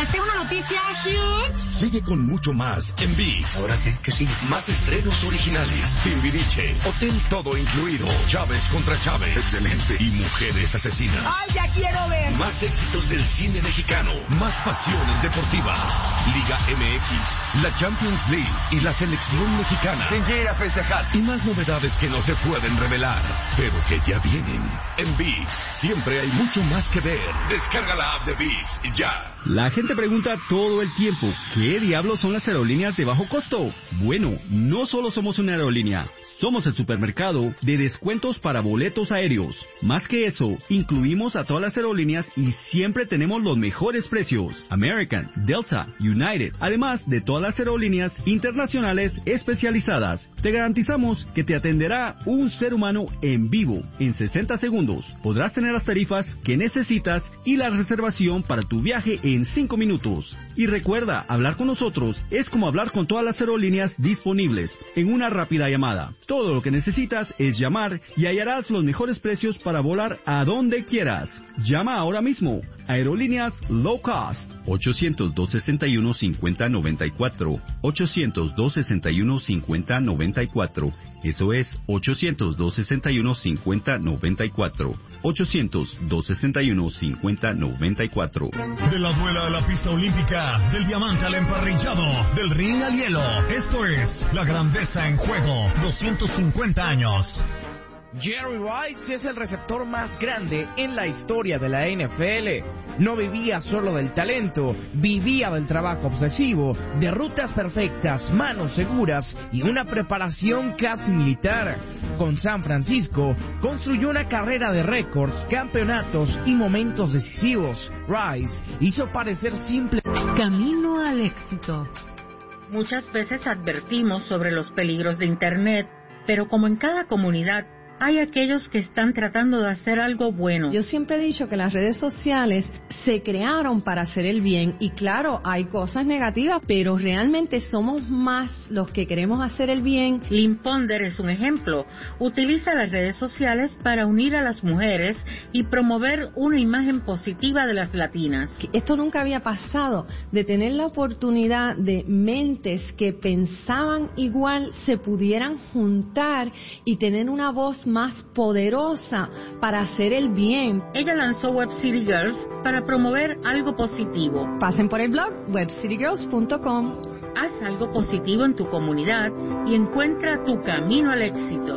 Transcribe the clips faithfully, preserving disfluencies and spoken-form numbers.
Les tengo una noticia huge. Sigue con mucho más en ViX. ¿Ahora qué? ¿Qué sigue? Más estrenos originales. Timbiriche, hotel todo incluido. Chávez contra Chávez. Excelente. Y mujeres asesinas. ¡Ay, ya quiero ver! Más éxitos del cine mexicano. Más pasiones deportivas. Liga M X, la Champions League y la selección mexicana. ¿Quién quiere ir a festejar? Y más novedades que no se pueden revelar, pero que ya vienen. En ViX siempre hay mucho más que ver. Descarga la app de ViX ya. La gente pregunta todo el tiempo, ¿qué diablos son las aerolíneas de bajo costo? Bueno, no solo somos una aerolínea, somos el supermercado de descuentos para boletos aéreos. Más que eso, incluimos a todas las aerolíneas y siempre tenemos los mejores precios. American, Delta, United, además de todas las aerolíneas internacionales especializadas. Te garantizamos que te atenderá un ser humano en vivo en sesenta segundos. Podrás tener las tarifas que necesitas y la reservación para tu viaje en cinco minutos. Y recuerda, hablar con nosotros es como hablar con todas las aerolíneas disponibles en una rápida llamada. Todo lo que necesitas es llamar y hallarás los mejores precios para volar a donde quieras. Llama ahora mismo. Aerolíneas Low Cost. ochocientos, dos sesenta y uno, cincuenta noventa y cuatro. ochocientos, dos sesenta y uno, cincuenta noventa y cuatro. Eso es ochocientos, dos sesenta y uno, cincuenta noventa y cuatro. ochocientos, dos sesenta y uno, cincuenta noventa y cuatro. De la duela a la pista olímpica, del diamante al emparrillado, del ring al hielo. Esto es La Grandeza en Juego, doscientos cincuenta años. Jerry Rice es el receptor más grande en la historia de la N F L. No vivía solo del talento, vivía del trabajo obsesivo, de rutas perfectas, manos seguras y una preparación casi militar. Con San Francisco, construyó una carrera de récords, campeonatos y momentos decisivos. Rice hizo parecer simple. Camino al éxito. Muchas veces advertimos sobre los peligros de Internet, pero como en cada comunidad, hay aquellos que están tratando de hacer algo bueno. Yo siempre he dicho que las redes sociales se crearon para hacer el bien y claro, hay cosas negativas, pero realmente somos más los que queremos hacer el bien. Lynn Ponder es un ejemplo. Utiliza las redes sociales para unir a las mujeres y promover una imagen positiva de las latinas. Esto nunca había pasado, de tener la oportunidad de mentes que pensaban igual se pudieran juntar y tener una voz más poderosa para hacer el bien. Ella lanzó Web City Girls para promover algo positivo. Pasen por el blog web city girls punto com. Haz algo positivo en tu comunidad y encuentra tu camino al éxito.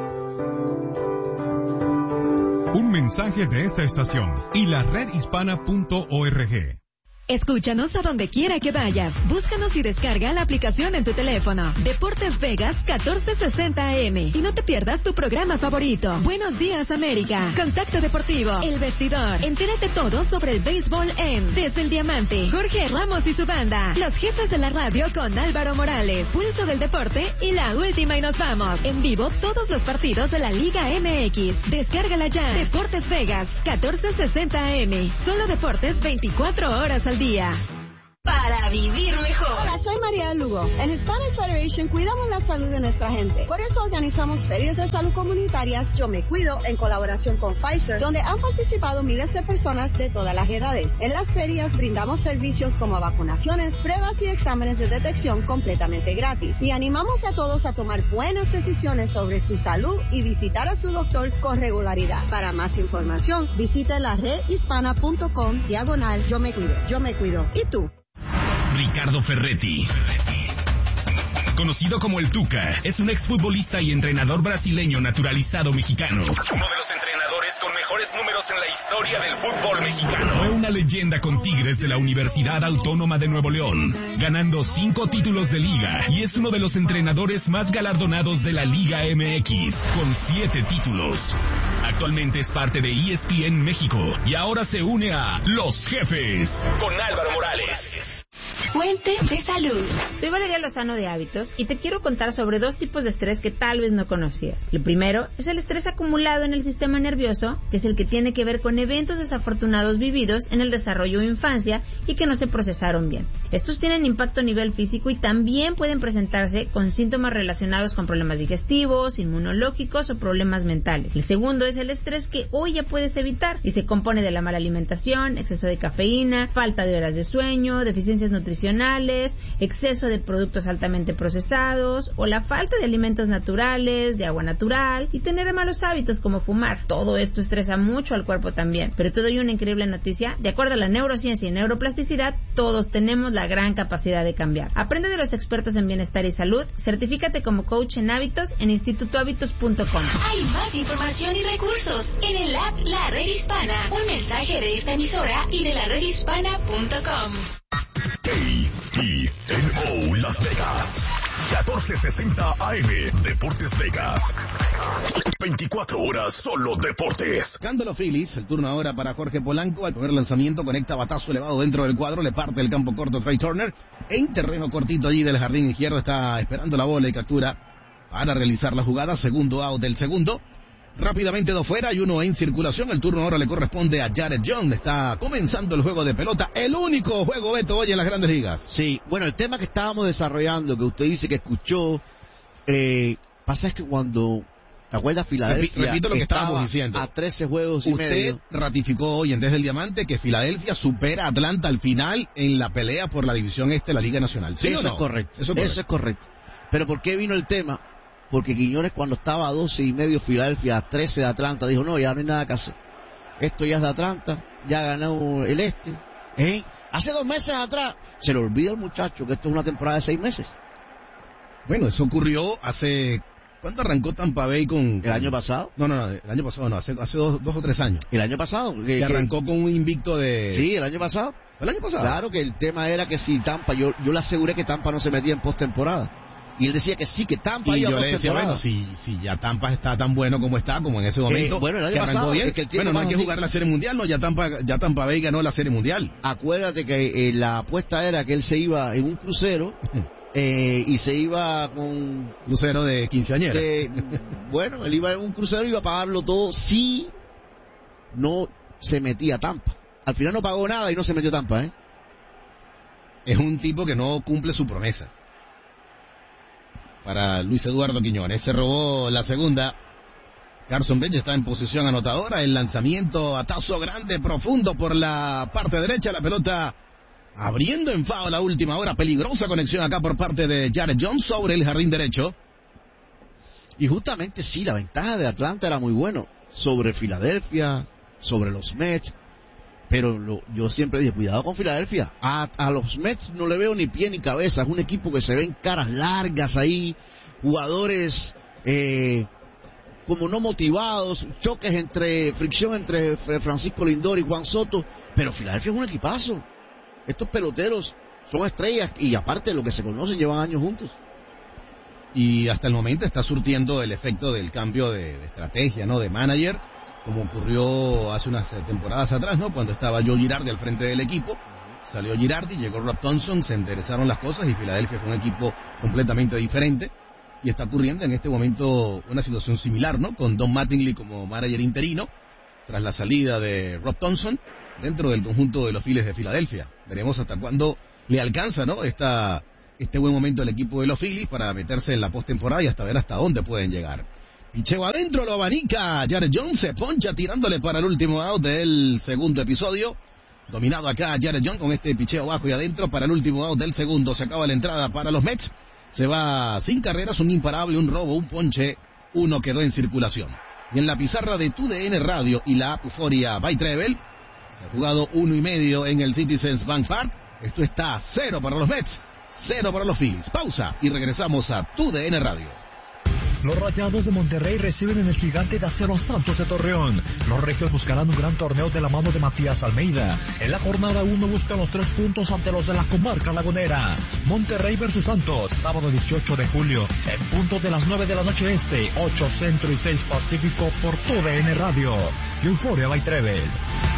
Un mensaje de esta estación y la red hispana punto org. Escúchanos a donde quiera que vayas. Búscanos y descarga la aplicación en tu teléfono. Deportes Vegas catorce sesenta A M. Y no te pierdas tu programa favorito. Buenos días, América. Contacto Deportivo. El Vestidor. Entérate todo sobre el béisbol en Desde el Diamante. Jorge Ramos y su banda. Los jefes de la radio con Álvaro Morales. Pulso del Deporte y la última y nos vamos. En vivo todos los partidos de la Liga M X. Descárgala ya. Deportes Vegas catorce sesenta A M. Solo deportes veinticuatro horas al día. Para vivir mejor. Hola, soy María Lugo. En Hispanic Federation cuidamos la salud de nuestra gente. Por eso organizamos ferias de salud comunitarias Yo Me Cuido en colaboración con Pfizer, donde han participado miles de personas de todas las edades. En las ferias brindamos servicios como vacunaciones, pruebas y exámenes de detección completamente gratis. Y animamos a todos a tomar buenas decisiones sobre su salud y visitar a su doctor con regularidad. Para más información, visite la red hispana punto com diagonal Yo Me Cuido. Yo Me Cuido. ¿Y tú? Ricardo Ferretti, conocido como el Tuca, es un exfutbolista y entrenador brasileño naturalizado mexicano. Uno de los entrenadores con mejores números en la historia del fútbol mexicano. Fue una leyenda con Tigres de la Universidad Autónoma de Nuevo León, ganando cinco títulos de liga, y es uno de los entrenadores más galardonados de la Liga M X, con siete títulos. Actualmente es parte de E S P N México y ahora se une a Los Jefes con Álvaro Morales. Fue fuente de salud. Soy Valeria Lozano de Hábitos y te quiero contar sobre dos tipos de estrés que tal vez no conocías. El primero es el estrés acumulado en el sistema nervioso, que es el que tiene que ver con eventos desafortunados vividos en el desarrollo o infancia y que no se procesaron bien. Estos tienen impacto a nivel físico y también pueden presentarse con síntomas relacionados con problemas digestivos, inmunológicos o problemas mentales. El segundo es el estrés que hoy ya puedes evitar y se compone de la mala alimentación, exceso de cafeína, falta de horas de sueño, deficiencias nutricionales, exceso de productos altamente procesados o la falta de alimentos naturales, de agua natural y tener malos hábitos como fumar. Todo esto estresa mucho al cuerpo también. Pero te doy una increíble noticia. De acuerdo a la neurociencia y neuroplasticidad, todos tenemos la gran capacidad de cambiar. Aprende de los expertos en bienestar y salud. Certifícate como coach en hábitos en instituto hábitos punto com. Hay más información y recursos en el app La Red Hispana. Un mensaje de esta emisora y de la red hispana punto com. K I N O Las Vegas, catorce sesenta A M, Deportes Vegas. veinticuatro horas solo deportes. Cándalo Phillies, el turno ahora para Jorge Polanco. Al primer lanzamiento conecta batazo elevado dentro del cuadro, le parte el campo corto Trey Turner. En terreno cortito allí del jardín izquierdo está esperando la bola y captura para realizar la jugada. Segundo out del segundo. Rápidamente dos fuera y uno en circulación. El turno ahora le corresponde a Jared Young. Está comenzando el juego de pelota. El único juego, Beto, hoy en las Grandes Ligas. Sí, bueno, el tema que estábamos desarrollando, que usted dice que escuchó, eh, pasa es que cuando, ¿te acuerdas? Filadelfia repito lo que estábamos diciendo. A trece juegos y Usted medio. ratificó hoy en Desde el Diamante que Filadelfia supera a Atlanta al final en la pelea por la división este de la Liga Nacional. ¿Sí Eso o no? es correcto. Eso es correcto. Eso es correcto. Pero ¿por qué vino el tema? Porque Quiñones, cuando estaba a doce y medio Filadelfia, a trece de Atlanta, dijo, no, ya no hay nada que hacer. Esto ya es de Atlanta, ya ganó el este. ¿Eh? Hace dos meses atrás, se le olvida al muchacho que esto es una temporada de seis meses. Bueno, eso ocurrió hace... ¿Cuándo arrancó Tampa Bay con...? ¿El año pasado? No, no, no, el año pasado no, hace, hace dos, dos o tres años. ¿El año pasado? Que, que arrancó con un invicto de... Sí, el año pasado. ¿El año pasado? Claro, que el tema era que si Tampa, yo, yo le aseguré que Tampa no se metía en postemporada. Y él decía que sí, que Tampa y iba yo a le decía, bueno, si, si ya Tampa está tan bueno como está, como en ese momento, eh, bueno, el año que arrancó pasado, bien, es que el bueno, no hay que jugar la Serie Mundial, no, ya Tampa, ya Tampa Bay ganó la Serie Mundial. Acuérdate que eh, la apuesta era que él se iba en un crucero, eh, y se iba con... Crucero de quinceañera. De, bueno, él iba en un crucero y iba a pagarlo todo si no se metía a Tampa. Al final no pagó nada y no se metió a Tampa, ¿eh? Es un tipo que no cumple su promesa. Para Luis Eduardo Quiñones, se robó la segunda. Carson Bench está en posición anotadora. El lanzamiento, batazo grande, profundo por la parte derecha. La pelota abriendo en foul la última hora. Peligrosa conexión acá por parte de Jared Jones sobre el jardín derecho. Y justamente sí, la ventaja de Atlanta era muy bueno sobre Filadelfia, sobre los Mets. Pero lo, yo siempre dije, cuidado con Filadelfia. A, a los Mets no le veo ni pie ni cabeza. Es un equipo que se ven caras largas ahí, jugadores eh, como no motivados, choques entre, fricción entre Francisco Lindor y Juan Soto. Pero Filadelfia es un equipazo. Estos peloteros son estrellas y aparte de lo que se conocen, llevan años juntos. Y hasta el momento está surtiendo el efecto del cambio de, de estrategia, ¿no? De manager, como ocurrió hace unas temporadas atrás, ¿no? Cuando estaba Joe Girardi al frente del equipo, salió Girardi, llegó Rob Thompson, se enderezaron las cosas y Filadelfia fue un equipo completamente diferente. Y está ocurriendo en este momento una situación similar, ¿no? Con Don Mattingly como manager interino, tras la salida de Rob Thompson, dentro del conjunto de los Phillies de Filadelfia. Veremos hasta cuándo le alcanza, ¿no? Esta, este buen momento del equipo de los Phillies para meterse en la postemporada y hasta ver hasta dónde pueden llegar. Picheo adentro, lo abanica. Jared Jones se poncha tirándole para el último out del segundo episodio. Dominado acá Jared Jones con este picheo abajo y adentro para el último out del segundo. Se acaba la entrada para los Mets. Se va sin carreras, un imparable, un robo, un ponche. Uno quedó en circulación. Y en la pizarra de Tu D N Radio y la app Euforia by Treble, se ha jugado uno y medio en el Citizens Bank Park. Esto está cero para los Mets, cero para los Phillies. Pausa y regresamos a Tu D N Radio. Los Rayados de Monterrey reciben en el Gigante de Acero Santos de Torreón. Los regios buscarán un gran torneo de la mano de Matías Almeida. En la jornada uno buscan los tres puntos ante los de la comarca lagunera. Monterrey versus Santos, sábado dieciocho de julio, en punto de las nueve de la noche este, ocho centro y seis pacífico por Tu D N Radio. Y Euforia by Treble.